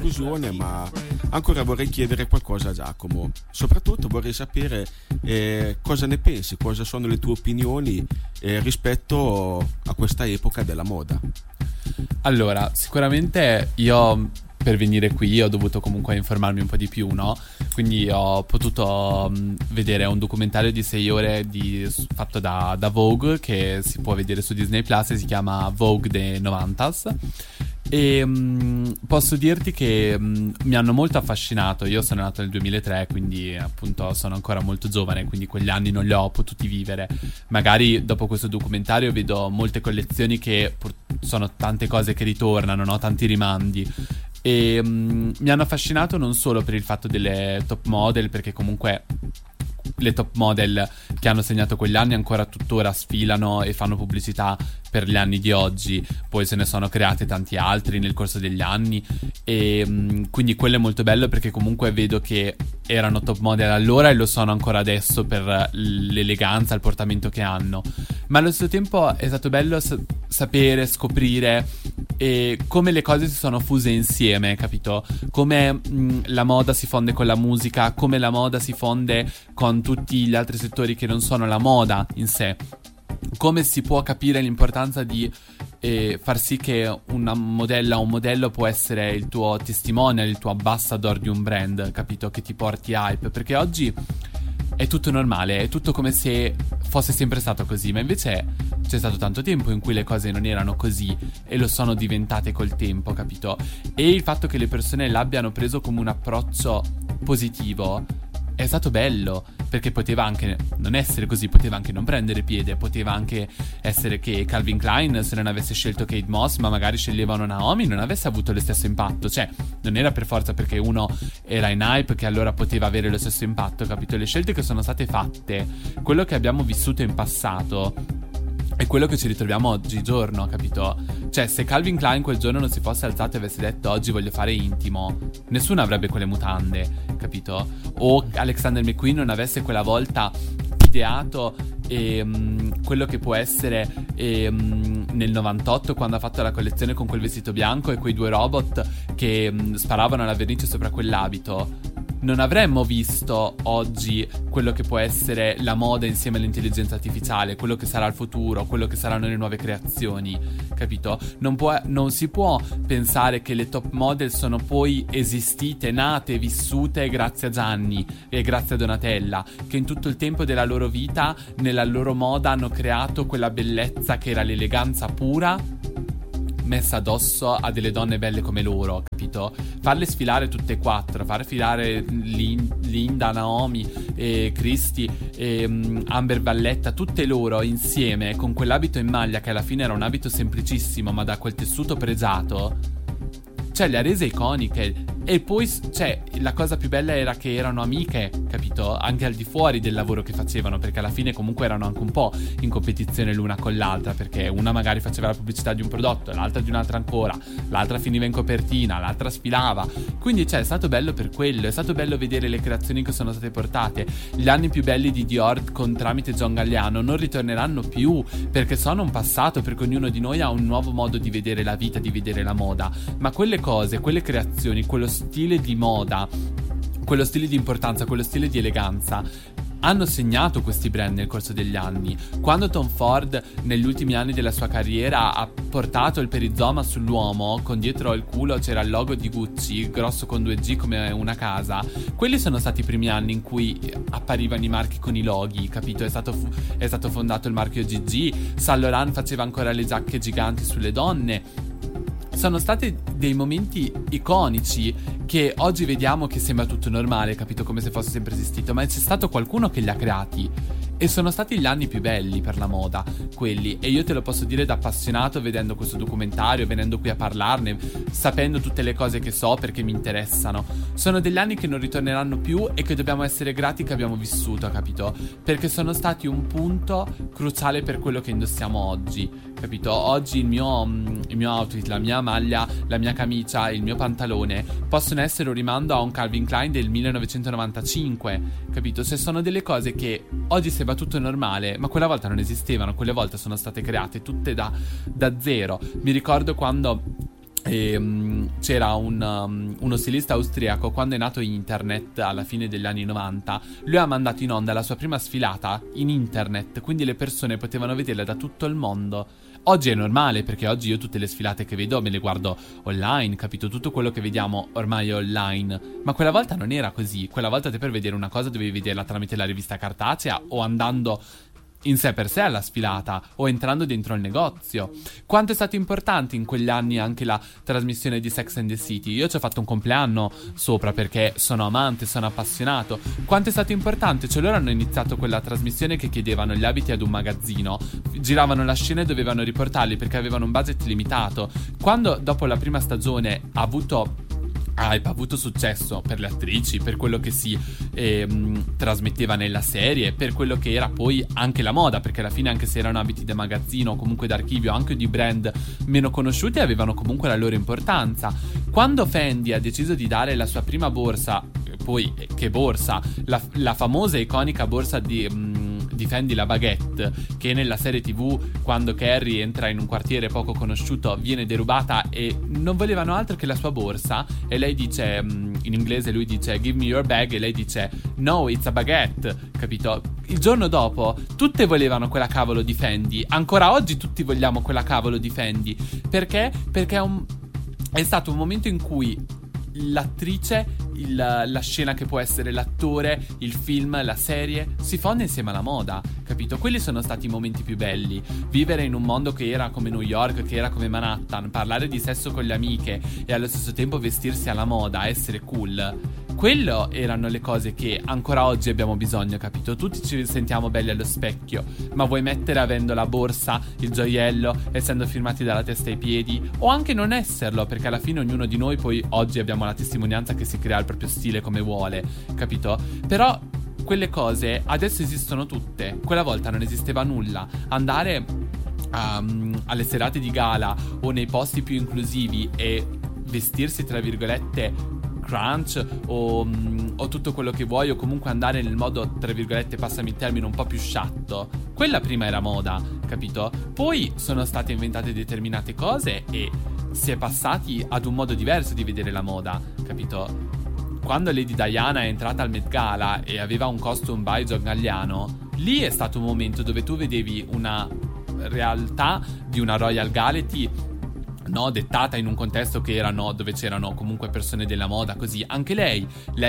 conclusione, ma ancora vorrei chiedere qualcosa a Giacomo. Soprattutto vorrei sapere cosa ne pensi, cosa sono le tue opinioni rispetto a questa epoca della moda. Allora, sicuramente io per venire qui ho dovuto comunque informarmi un po' di più, no? Quindi ho potuto vedere un documentario di 6 ore fatto da Vogue, che si può vedere su Disney Plus, e si chiama Vogue dei 90s. E posso dirti che mi hanno molto affascinato. Io sono nato nel 2003, quindi appunto sono ancora molto giovane, quindi quegli anni non li ho potuti vivere. Magari dopo questo documentario vedo molte collezioni che sono tante cose che ritornano, no? Tanti rimandi. E mi hanno affascinato non solo per il fatto delle top model, perché comunque le top model che hanno segnato quegli anni ancora tuttora sfilano e fanno pubblicità per gli anni di oggi. Poi se ne sono create tanti altri nel corso degli anni, e quindi quello è molto bello, perché comunque vedo che erano top model allora e lo sono ancora adesso per l'eleganza, il portamento che hanno. Ma allo stesso tempo è stato bello sapere, scoprire come le cose si sono fuse insieme, capito? Come la moda si fonde con la musica, come la moda si fonde con tutti gli altri settori che non sono la moda in sé. Come si può capire l'importanza di far sì che una modella o un modello può essere il tuo testimonial, il tuo ambassador di un brand, capito? Che ti porti hype, perché oggi è tutto normale, è tutto come se fosse sempre stato così, ma invece c'è stato tanto tempo in cui le cose non erano così e lo sono diventate col tempo, capito? E il fatto che le persone l'abbiano preso come un approccio positivo è stato bello, perché poteva anche non essere così, poteva anche non prendere piede, poteva anche essere che Calvin Klein, se non avesse scelto Kate Moss ma magari sceglievano Naomi, non avesse avuto lo stesso impatto. Cioè non era per forza perché uno era in hype che allora poteva avere lo stesso impatto, capito? Le scelte che sono state fatte, quello che abbiamo vissuto in passato è quello che ci ritroviamo oggigiorno, capito? Cioè, se Calvin Klein quel giorno non si fosse alzato e avesse detto oggi voglio fare intimo, nessuno avrebbe quelle mutande, capito? O Alexander McQueen non avesse quella volta ideato quello che può essere nel 98, quando ha fatto la collezione con quel vestito bianco e quei 2 robot che sparavano la vernice sopra quell'abito. Non avremmo visto oggi quello che può essere la moda insieme all'intelligenza artificiale, quello che sarà il futuro, quello che saranno le nuove creazioni, capito? Non si può pensare che le top model sono poi esistite, nate, vissute grazie a Gianni e grazie a Donatella, che in tutto il tempo della loro vita, nella loro moda, hanno creato quella bellezza che era l'eleganza pura messa addosso a delle donne belle come loro, capito? Farle sfilare tutte e 4, far sfilare Linda, Naomi, Christy, Amber Valletta, tutte loro insieme con quell'abito in maglia che alla fine era un abito semplicissimo ma da quel tessuto pregiato, cioè le ha rese iconiche. E poi, cioè, la cosa più bella era che erano amiche, capito? Anche al di fuori del lavoro che facevano, perché alla fine comunque erano anche un po' in competizione l'una con l'altra, perché una magari faceva la pubblicità di un prodotto, l'altra di un'altra ancora, l'altra finiva in copertina, l'altra sfilava. Quindi, cioè, è stato bello per quello, è stato bello vedere le creazioni che sono state portate. Gli anni più belli di Dior tramite John Galliano non ritorneranno più, perché sono un passato, perché ognuno di noi ha un nuovo modo di vedere la vita, di vedere la moda. Ma quelle cose, quelle creazioni, quello stile di moda, quello stile di importanza, quello stile di eleganza hanno segnato questi brand nel corso degli anni. Quando Tom Ford negli ultimi anni della sua carriera ha portato il perizoma sull'uomo, con dietro il culo c'era il logo di Gucci grosso con 2G come una casa, quelli sono stati i primi anni in cui apparivano i marchi con i loghi, capito? È stato fondato il marchio GG, Saint Laurent faceva ancora le giacche giganti sulle donne. Sono stati dei momenti iconici che oggi vediamo che sembra tutto normale, capito? Come se fosse sempre esistito, ma c'è stato qualcuno che li ha creati. E sono stati gli anni più belli per la moda, quelli. E io te lo posso dire da appassionato, vedendo questo documentario, venendo qui a parlarne, sapendo tutte le cose che so perché mi interessano. Sono degli anni che non ritorneranno più e che dobbiamo essere grati che abbiamo vissuto, capito? Perché sono stati un punto cruciale per quello che indossiamo oggi, capito? Oggi il mio outfit, la mia maglia, la mia camicia, il mio pantalone possono essere un rimando a un Calvin Klein del 1995, capito? Se sono delle cose che oggi sembra tutto normale, ma quella volta non esistevano, quelle volte sono state create tutte da zero. Mi ricordo quando c'era uno stilista austriaco. Quando è nato internet alla fine degli anni 90, lui ha mandato in onda la sua prima sfilata in internet, quindi le persone potevano vederla da tutto il mondo. Oggi è normale, perché oggi io tutte le sfilate che vedo me le guardo online, capito? Tutto quello che vediamo ormai è online. Ma quella volta non era così. Quella volta te per vedere una cosa dovevi vederla tramite la rivista cartacea o andando in sé per sé alla sfilata o entrando dentro il negozio. Quanto è stato importante in quegli anni anche la trasmissione di Sex and the City. Io ci ho fatto un compleanno sopra perché sono amante, sono appassionato. Quanto è stato importante, cioè loro hanno iniziato quella trasmissione che chiedevano gli abiti ad un magazzino, giravano la scena e dovevano riportarli perché avevano un budget limitato. Quando dopo la prima stagione ha avuto successo per le attrici, per quello che si trasmetteva nella serie, per quello che era poi anche la moda, perché alla fine, anche se erano abiti da magazzino o comunque d'archivio, anche di brand meno conosciuti, avevano comunque la loro importanza. Quando Fendi ha deciso di dare la sua prima borsa, poi che borsa, la famosa e iconica borsa di Fendi, la Baguette, che nella serie TV, quando Carrie entra in un quartiere poco conosciuto, viene derubata e non volevano altro che la sua borsa, e lei dice, in inglese lui dice "give me your bag", e lei dice "no, it's a baguette", capito? Il giorno dopo tutte volevano quella cavolo di Fendi, ancora oggi tutti vogliamo quella cavolo di Fendi. Perché? Perché è stato un momento in cui l'attrice, la scena che può essere l'attore, il film, la serie, si fonde insieme alla moda, capito? Quelli sono stati i momenti più belli. Vivere in un mondo che era come New York, che era come Manhattan, parlare di sesso con le amiche e allo stesso tempo vestirsi alla moda, essere cool. Quello erano le cose che ancora oggi abbiamo bisogno, capito? Tutti ci sentiamo belli allo specchio, ma vuoi mettere avendo la borsa, il gioiello, essendo firmati dalla testa ai piedi, o anche non esserlo, perché alla fine ognuno di noi poi oggi abbiamo la testimonianza che si crea il proprio stile come vuole, capito? Però quelle cose adesso esistono tutte. Quella volta non esisteva nulla. Andare alle serate di gala o nei posti più inclusivi e vestirsi tra virgolette crunch o tutto quello che vuoi, o comunque andare nel modo, tra virgolette, passami il termine, un po' più sciatto, quella prima era moda, capito? Poi sono state inventate determinate cose e si è passati ad un modo diverso di vedere la moda, capito? Quando Lady Diana è entrata al Met Gala e aveva un costume by John Galliano, lì è stato un momento dove tu vedevi una realtà di una Royal Gallery, no, dettata in un contesto che erano, dove c'erano comunque persone della moda, così. Anche lei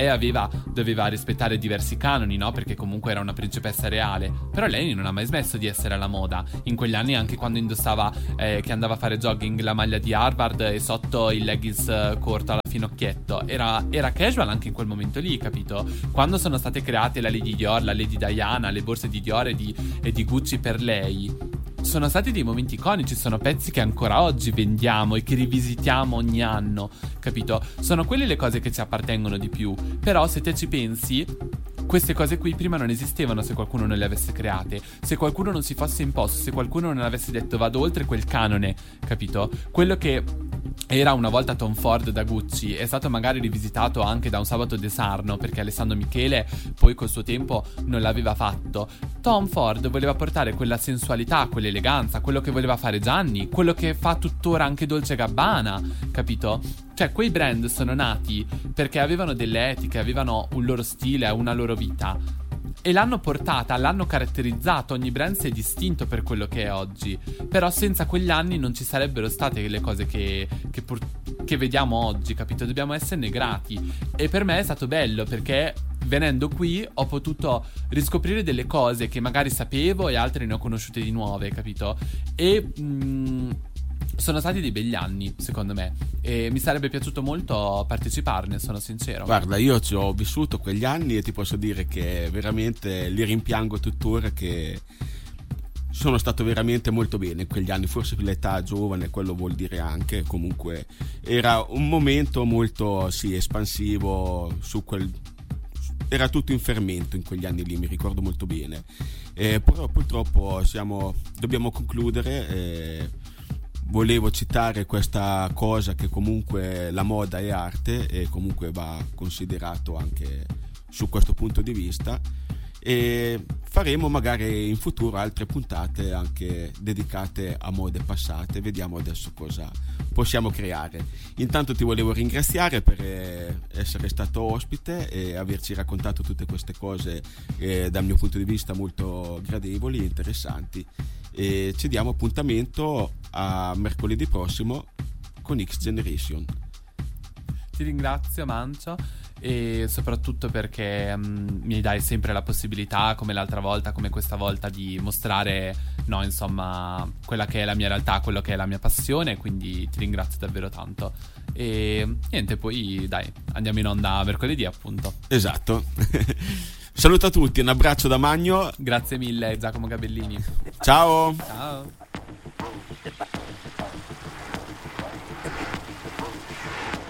doveva rispettare diversi canoni, no? Perché comunque era una principessa reale. Però lei non ha mai smesso di essere alla moda. In quegli anni, anche quando indossava, che andava a fare jogging, la maglia di Harvard e sotto il leggings corto alla finocchietto, era casual anche in quel momento lì, capito? Quando sono state create la Lady Dior, la Lady Diana, le borse di Dior e di Gucci per lei, sono stati dei momenti iconici, sono pezzi che ancora oggi vendiamo e che rivisitiamo ogni anno, capito? Sono quelle le cose che ci appartengono di più. Però se te ci pensi, queste cose qui prima non esistevano se qualcuno non le avesse create, se qualcuno non si fosse imposto, se qualcuno non avesse detto vado oltre quel canone, capito? Quello che era una volta Tom Ford da Gucci è stato magari rivisitato anche da un Sabato De Sarno, perché Alessandro Michele poi col suo tempo non l'aveva fatto. Tom Ford voleva portare quella sensualità, quell'eleganza, quello che voleva fare Gianni, quello che fa tuttora anche Dolce & Gabbana, capito? Cioè quei brand sono nati perché avevano delle etiche, avevano un loro stile, una loro vita, e l'hanno portata, l'hanno caratterizzato. Ogni brand si è distinto per quello che è oggi. Però senza quegli anni non ci sarebbero state le cose che vediamo oggi, capito? Dobbiamo esserne grati. E per me è stato bello, perché venendo qui ho potuto riscoprire delle cose che magari sapevo e altre ne ho conosciute di nuove, capito? E sono stati dei begli anni, secondo me, e mi sarebbe piaciuto molto parteciparne, sono sincero. Guarda, io ci ho vissuto quegli anni e ti posso dire che veramente li rimpiango tuttora, che sono stato veramente molto bene in quegli anni. Forse l'età giovane, quello vuol dire anche, comunque era un momento molto, sì, espansivo, era tutto in fermento in quegli anni lì, mi ricordo molto bene. Però purtroppo dobbiamo concludere. Volevo citare questa cosa, che comunque la moda è arte e comunque va considerato anche su questo punto di vista. e faremo magari in futuro altre puntate anche dedicate a mode passate. Vediamo adesso cosa possiamo creare. Intanto ti volevo ringraziare per essere stato ospite e averci raccontato tutte queste cose dal mio punto di vista molto gradevoli e interessanti, e ci diamo appuntamento a mercoledì prossimo con X Generation. Ti ringrazio Mancio, e soprattutto perché mi dai sempre la possibilità, come l'altra volta, come questa volta, di mostrare, no, insomma, quella che è la mia realtà, quello che è la mia passione, quindi ti ringrazio davvero tanto. E niente, poi dai, andiamo in onda mercoledì, appunto. Esatto. Saluto a tutti, un abbraccio da Magno. Grazie mille Giacomo Gabellini. Ciao. Ciao.